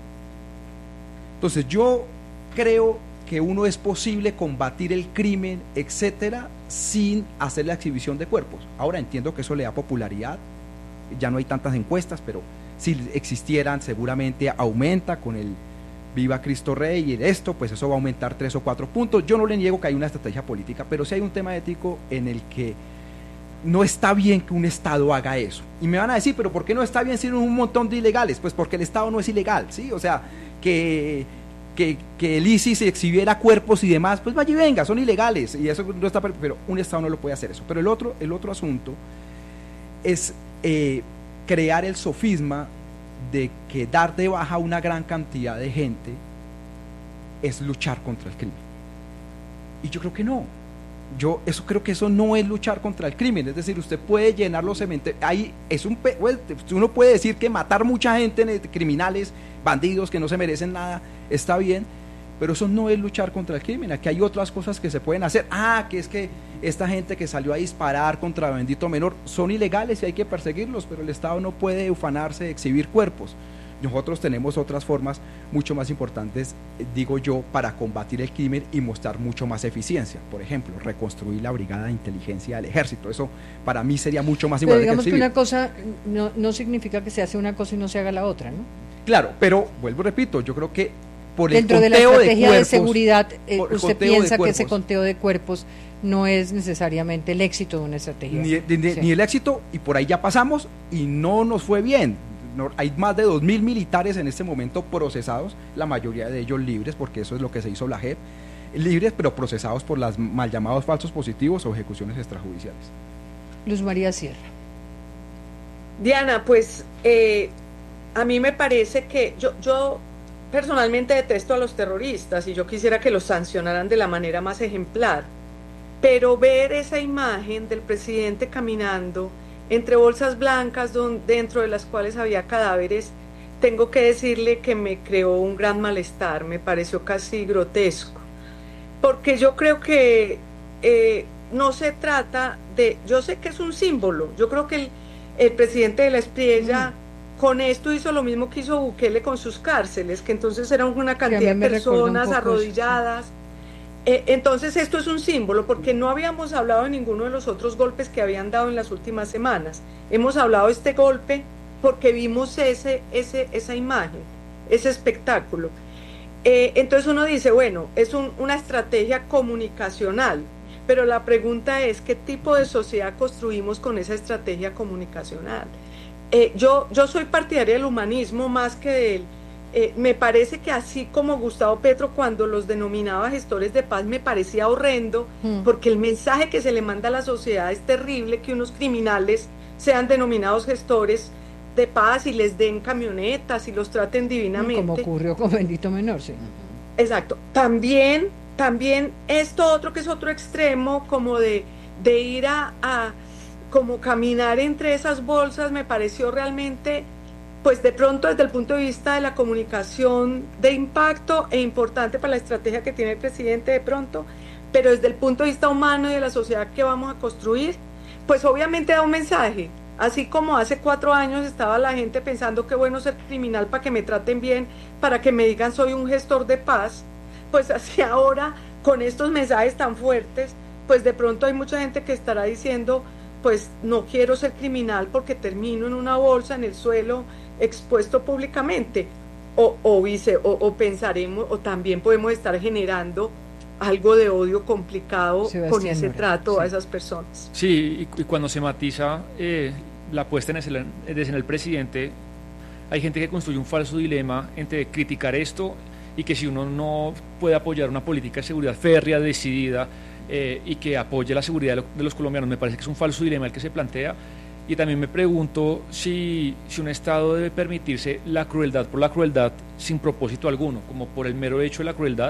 Entonces yo creo que uno es posible combatir el crimen, etcétera, sin hacer la exhibición de cuerpos. Ahora entiendo que eso le da popularidad, ya no hay tantas encuestas, pero si existieran seguramente aumenta con el Viva Cristo Rey y esto, pues eso va a aumentar tres o cuatro puntos. Yo no le niego que hay una estrategia política, pero sí hay un tema ético en el que no está bien que un Estado haga eso. Y me van a decir, pero ¿por qué no está bien si hay un montón de ilegales? Pues porque el Estado no es ilegal, ¿sí? O sea, que, que, que el I S I S exhibiera cuerpos y demás, pues vaya y venga, son ilegales, y eso no está, pero un Estado no lo puede hacer eso. Pero el otro, el otro asunto es eh, crear el sofisma de que dar de baja a una gran cantidad de gente es luchar contra el crimen. Y yo creo que no. Yo eso creo que eso no es luchar contra el crimen, es decir, usted puede llenar los cementerios, ahí es un uno puede decir que matar mucha gente, criminales, bandidos que no se merecen nada, está bien, pero eso no es luchar contra el crimen. Aquí hay otras cosas que se pueden hacer. Ah, que es que esta gente que salió a disparar contra bendito menor son ilegales y hay que perseguirlos, pero el Estado no puede ufanarse de exhibir cuerpos. Nosotros tenemos otras formas mucho más importantes, digo yo, para combatir el crimen y mostrar mucho más eficiencia. Por ejemplo, reconstruir la brigada de inteligencia del ejército. Eso para mí sería mucho más importante. Pero digamos que, que una cosa no, no significa que se hace una cosa y no se haga la otra, ¿no? Claro, pero vuelvo, repito, yo creo que por dentro el de la conteo estrategia de, cuerpos, de seguridad, eh, usted piensa que ese conteo de cuerpos no es necesariamente el éxito de una estrategia. Ni, ni, sí. ni el éxito, y por ahí ya pasamos y no nos fue bien. No, hay más de dos mil militares en este momento procesados, la mayoría de ellos libres, porque eso es lo que se hizo la J E P, libres pero procesados por las mal llamados falsos positivos o ejecuciones extrajudiciales. Luz María Sierra. Diana, pues eh, a mí me parece que yo, yo personalmente detesto a los terroristas y yo quisiera que los sancionaran de la manera más ejemplar, pero ver esa imagen del presidente caminando entre bolsas blancas don, dentro de las cuales había cadáveres, tengo que decirle que me creó un gran malestar, me pareció casi grotesco, porque yo creo que eh, no se trata de, yo sé que es un símbolo, yo creo que el, el presidente de la Espriella mm. con esto hizo lo mismo que hizo Bukele con sus cárceles, que entonces eran una cantidad de personas arrodilladas. Eso, sí. Eh, entonces esto es un símbolo, porque no habíamos hablado de ninguno de los otros golpes que habían dado en las últimas semanas. Hemos hablado de este golpe porque vimos ese, ese, esa imagen, ese espectáculo. Eh, entonces uno dice, bueno, es un, una estrategia comunicacional, pero la pregunta es, ¿qué tipo de sociedad construimos con esa estrategia comunicacional? Eh, yo, yo soy partidaria del humanismo más que del... Eh, me parece que así como Gustavo Petro cuando los denominaba gestores de paz me parecía horrendo, mm. porque el mensaje que se le manda a la sociedad es terrible, que unos criminales sean denominados gestores de paz y les den camionetas y los traten divinamente. Como ocurrió con Bendito Menor, sí. Exacto. También, también esto otro que es otro extremo, como de, de ir a, a como caminar entre esas bolsas, me pareció realmente... pues de pronto desde el punto de vista de la comunicación de impacto e importante para la estrategia que tiene el presidente de pronto, pero desde el punto de vista humano y de la sociedad que vamos a construir, pues obviamente da un mensaje, así como hace cuatro años estaba la gente pensando que bueno ser criminal para que me traten bien, para que me digan soy un gestor de paz, pues así ahora con estos mensajes tan fuertes, pues de pronto hay mucha gente que estará diciendo pues no quiero ser criminal porque termino en una bolsa en el suelo expuesto públicamente, o, o, vice, o, o pensaremos, o también podemos estar generando algo de odio complicado Sebastián con ese Nora. trato sí. a esas personas. Sí, y, y cuando se matiza eh, la puesta en escena en el presidente, hay gente que construye un falso dilema entre criticar esto y que si uno no puede apoyar una política de seguridad férrea, decidida, eh, y que apoye la seguridad de, lo, de los colombianos, me parece que es un falso dilema el que se plantea. Y también me pregunto si, si un Estado debe permitirse la crueldad por la crueldad sin propósito alguno, como por el mero hecho de la crueldad.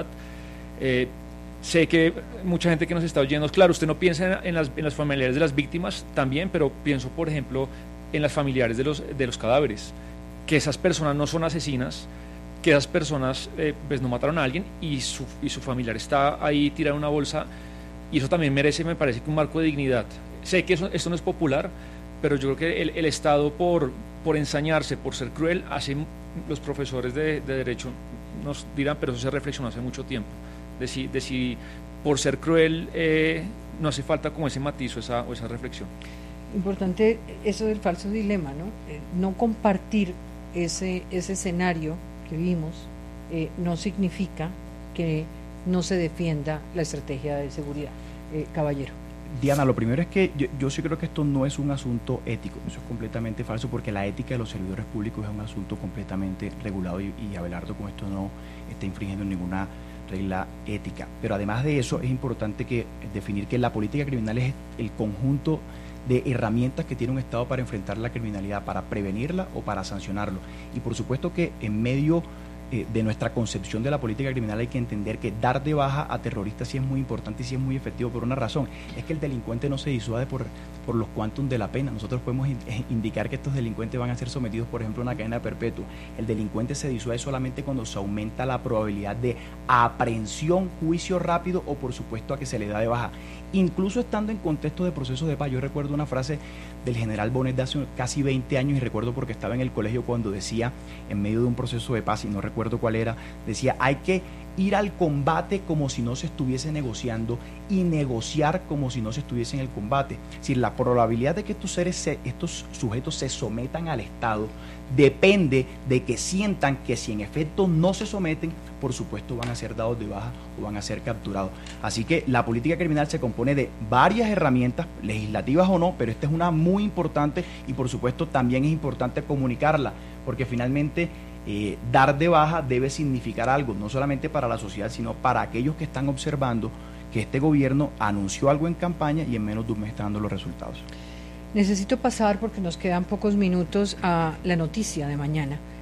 Eh, sé que mucha gente que nos está oyendo, claro, usted no piensa en, en, las, en las familiares de las víctimas también, pero pienso, por ejemplo, en las familiares de los, de los cadáveres, que esas personas no son asesinas, que esas personas eh, pues no mataron a alguien y su, y su familiar está ahí tirado en una bolsa, y eso también merece, me parece, que un marco de dignidad. Sé que eso, esto no es popular, pero yo creo que el, el Estado por, por ensañarse, por ser cruel, así los profesores de, de Derecho nos dirán, pero eso se reflexionó hace mucho tiempo, de si, de si por ser cruel eh, no hace falta como ese matiz o esa, o esa reflexión. Importante eso del falso dilema, ¿no? Eh, no compartir ese, ese escenario que vimos eh, no significa que no se defienda la estrategia de seguridad. Eh, caballero. Diana, lo primero es que yo, yo sí creo que esto no es un asunto ético, eso es completamente falso, porque la ética de los servidores públicos es un asunto completamente regulado y, y Abelardo con esto no está infringiendo ninguna regla ética. Pero además de eso es importante que definir que la política criminal es el conjunto de herramientas que tiene un Estado para enfrentar la criminalidad, para prevenirla o para sancionarlo. Y por supuesto que en medio Eh, de nuestra concepción de la política criminal hay que entender que dar de baja a terroristas sí es muy importante y sí es muy efectivo por una razón, es que el delincuente no se disuade por, por los quantum de la pena. Nosotros podemos in, indicar que estos delincuentes van a ser sometidos, por ejemplo, a una cadena perpetua. El delincuente se disuade solamente cuando se aumenta la probabilidad de aprehensión, juicio rápido o por supuesto a que se le da de baja, incluso estando en contexto de procesos de paz. Yo recuerdo una frase del general Bonet de hace casi veinte años y recuerdo porque estaba en el colegio cuando decía, en medio de un proceso de paz, y no recuerdo cuál era, decía, hay que ir al combate como si no se estuviese negociando y negociar como si no se estuviese en el combate. Es decir, la probabilidad de que estos seres, se, estos sujetos se sometan al Estado depende de que sientan que si en efecto no se someten, por supuesto van a ser dados de baja o van a ser capturados. Así que la política criminal se compone de varias herramientas, legislativas o no, pero esta es una muy importante y por supuesto también es importante comunicarla, porque finalmente eh, dar de baja debe significar algo, no solamente para la sociedad, sino para aquellos que están observando que este gobierno anunció algo en campaña y en menos de un mes está dando los resultados. Necesito pasar, porque nos quedan pocos minutos, a la noticia de mañana.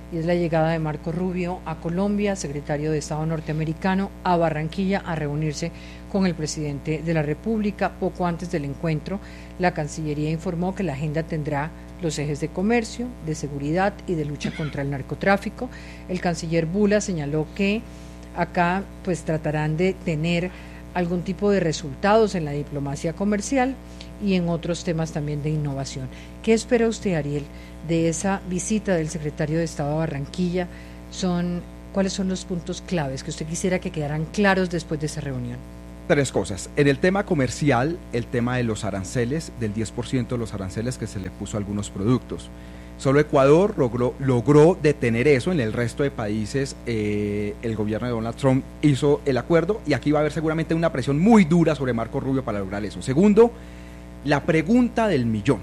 y es la llegada de Marco Rubio a Colombia, secretario de Estado norteamericano, a Barranquilla a reunirse con el presidente de la República. Poco antes del encuentro, la Cancillería informó que la agenda tendrá los ejes de comercio, de seguridad y de lucha contra el narcotráfico. El canciller Bula señaló que acá pues tratarán de tener algún tipo de resultados en la diplomacia comercial y en otros temas también de innovación. ¿Qué espera usted, Ariel, de esa visita del secretario de Estado a Barranquilla? Son, ¿cuáles son los puntos claves que usted quisiera que quedaran claros después de esa reunión? Tres cosas. En el tema comercial, el tema de los aranceles, del diez por ciento de los aranceles que se le puso a algunos productos. Solo Ecuador logró, logró detener eso. En el resto de países eh, el gobierno de Donald Trump hizo el acuerdo y aquí va a haber seguramente una presión muy dura sobre Marco Rubio para lograr eso. Segundo, la pregunta del millón.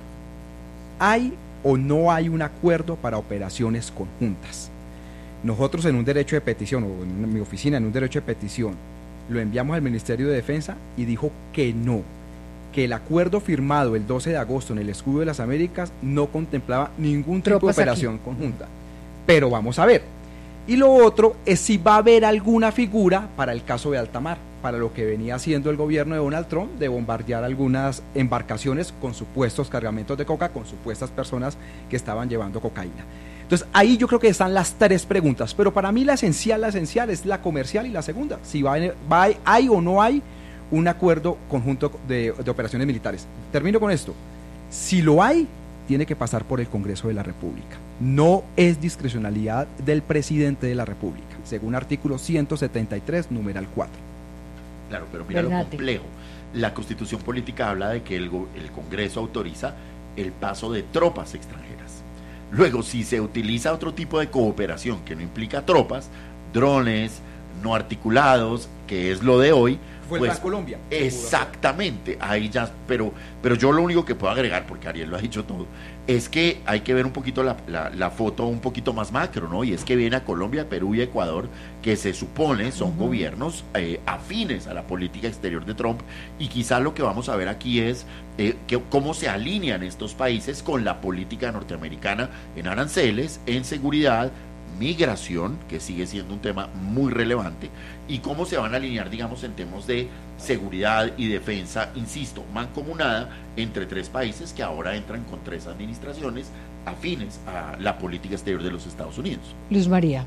¿Hay o no hay un acuerdo para operaciones conjuntas? Nosotros en un derecho de petición, o en mi oficina en un derecho de petición, lo enviamos al Ministerio de Defensa y dijo que no, que el acuerdo firmado el doce de agosto en el Escudo de las Américas no contemplaba ningún tipo Tropas de operación aquí. conjunta. Pero vamos a ver. Y lo otro es si va a haber alguna figura para el caso de alta mar, para lo que venía haciendo el gobierno de Donald Trump, de bombardear algunas embarcaciones con supuestos cargamentos de coca, con supuestas personas que estaban llevando cocaína. Entonces ahí yo creo que están las tres preguntas, pero para mí la esencial, la esencial es la comercial y la segunda, si va, va hay o no hay un acuerdo conjunto de, de operaciones militares. Termino con esto. Si lo hay, tiene que pasar por el Congreso de la República. No es discrecionalidad del presidente de la República, según artículo ciento setenta y tres, numeral cuatro. Claro, pero mira Bernate. lo complejo. La Constitución Política habla de que el, el Congreso autoriza el paso de tropas extranjeras. Luego, si se utiliza otro tipo de cooperación que no implica tropas, drones, no articulados, que es lo de hoy, Fue pues, el Plan Colombia. Exactamente, ahí ya, pero, pero yo lo único que puedo agregar, porque Ariel lo ha dicho todo, es que hay que ver un poquito la, la, la foto un poquito más macro, ¿no? Y es que viene a Colombia, Perú y Ecuador, que se supone son uh-huh. gobiernos eh, afines a la política exterior de Trump, y quizás lo que vamos a ver aquí es eh, que, cómo se alinean estos países con la política norteamericana en aranceles, en seguridad, migración, que sigue siendo un tema muy relevante, y cómo se van a alinear, digamos, en temas de seguridad y defensa, insisto, mancomunada entre tres países que ahora entran con tres administraciones afines a la política exterior de los Estados Unidos. Luz María.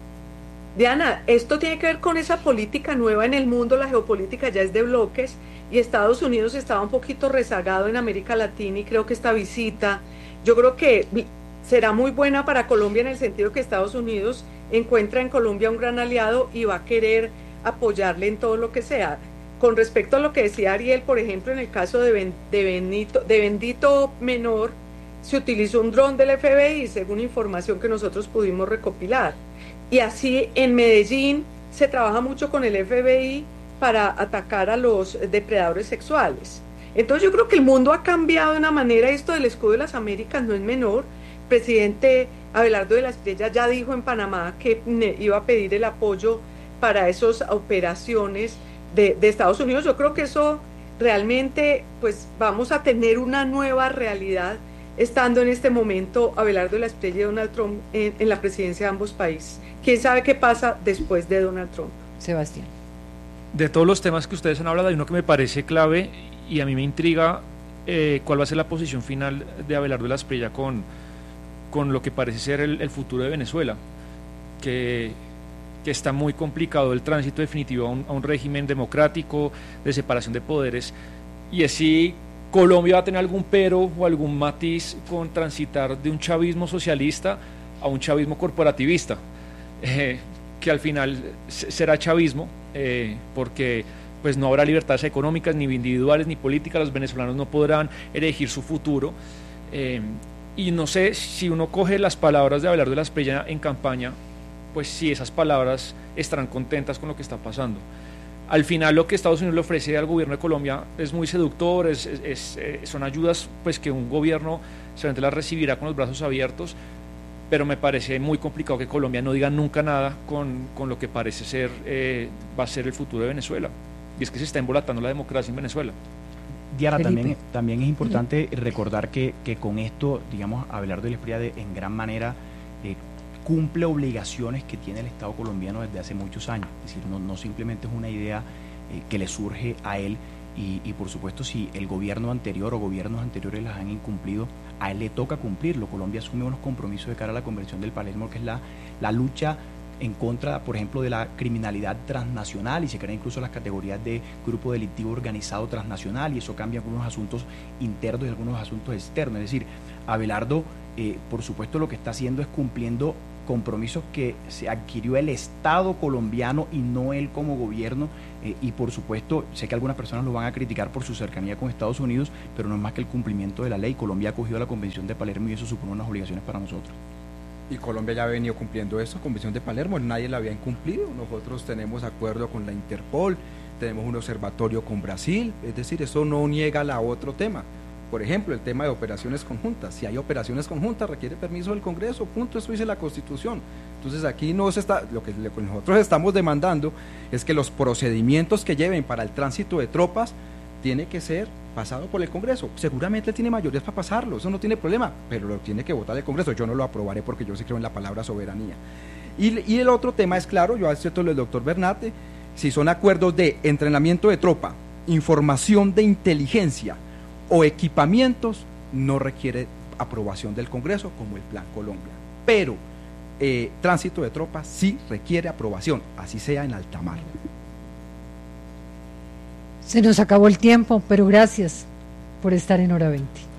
Diana, esto tiene que ver con esa política nueva en el mundo, la geopolítica ya es de bloques, y Estados Unidos estaba un poquito rezagado en América Latina, y creo que esta visita, yo creo que será muy buena para Colombia en el sentido que Estados Unidos encuentra en Colombia un gran aliado y va a querer apoyarle en todo lo que sea. Con respecto a lo que decía Ariel, por ejemplo, en el caso de, ben, de, Benito, de Bendito Menor, se utilizó un dron del F B I, según información que nosotros pudimos recopilar. Y así en Medellín se trabaja mucho con el F B I para atacar a los depredadores sexuales. Entonces yo creo que el mundo ha cambiado de una manera, esto del Escudo de las Américas no es menor. El presidente Abelardo de la Espriella ya dijo en Panamá que iba a pedir el apoyo para esas operaciones de, de Estados Unidos. Yo creo que eso realmente, pues vamos a tener una nueva realidad estando en este momento Abelardo de la Espriella y Donald Trump en, en la presidencia de ambos países. ¿Quién sabe qué pasa después de Donald Trump? Sebastián. De todos los temas que ustedes han hablado, hay uno que me parece clave y a mí me intriga eh, cuál va a ser la posición final de Abelardo de la Espriella con con lo que parece ser el, el futuro de Venezuela, que, que está muy complicado el tránsito definitivo a un, a un régimen democrático, de separación de poderes, y es si Colombia va a tener algún pero o algún matiz con transitar de un chavismo socialista a un chavismo corporativista, eh, que al final será chavismo, eh, porque pues no habrá libertades económicas, ni individuales, ni políticas, los venezolanos no podrán elegir su futuro, eh, y no sé si uno coge las palabras de Abelardo de la Espriella en campaña, pues si esas palabras estarán contentas con lo que está pasando. Al final lo que Estados Unidos le ofrece al gobierno de Colombia es muy seductor, es, es, es, son ayudas pues que un gobierno seguramente las recibirá con los brazos abiertos, pero me parece muy complicado que Colombia no diga nunca nada con, con lo que parece ser eh, va a ser el futuro de Venezuela, y es que se está embolatando la democracia en Venezuela. Diana, también, también es importante recordar que, que con esto, digamos, Abelardo de la Espriella de, en gran manera eh, cumple obligaciones que tiene el Estado colombiano desde hace muchos años. Es decir, no, no simplemente es una idea eh, que le surge a él y, y por supuesto si el gobierno anterior o gobiernos anteriores las han incumplido, a él le toca cumplirlo. Colombia asume unos compromisos de cara a la Convención del Palermo, que es la, la lucha en contra, por ejemplo, de la criminalidad transnacional, y se crean incluso las categorías de grupo delictivo organizado transnacional, y eso cambia algunos asuntos internos y algunos asuntos externos. Es decir, Abelardo, eh, por supuesto, lo que está haciendo es cumpliendo compromisos que se adquirió el Estado colombiano y no él como gobierno, eh, y por supuesto, sé que algunas personas lo van a criticar por su cercanía con Estados Unidos, pero no es más que el cumplimiento de la ley. Colombia ha acogido la Convención de Palermo y eso supone unas obligaciones para nosotros. Y Colombia ya ha venido cumpliendo eso, Convención de Palermo, nadie la había incumplido. Nosotros tenemos acuerdo con la Interpol, tenemos un observatorio con Brasil, es decir, eso no niega la otro tema. Por ejemplo, el tema de operaciones conjuntas. Si hay operaciones conjuntas, requiere permiso del Congreso, punto, eso dice la Constitución. Entonces aquí no se está, lo que nosotros estamos demandando es que los procedimientos que lleven para el tránsito de tropas tiene que ser pasado por el Congreso. Seguramente tiene mayorías para pasarlo, eso no tiene problema, pero lo tiene que votar el Congreso. Yo no lo aprobaré porque yo sí creo en la palabra soberanía. Y, y el otro tema es claro, yo acepto lo del doctor Bernate, si son acuerdos de entrenamiento de tropa, información de inteligencia o equipamientos, no requiere aprobación del Congreso como el Plan Colombia. Pero eh, tránsito de tropas sí requiere aprobación, así sea en alta mar. Se nos acabó el tiempo, pero gracias por estar en Hora veinte.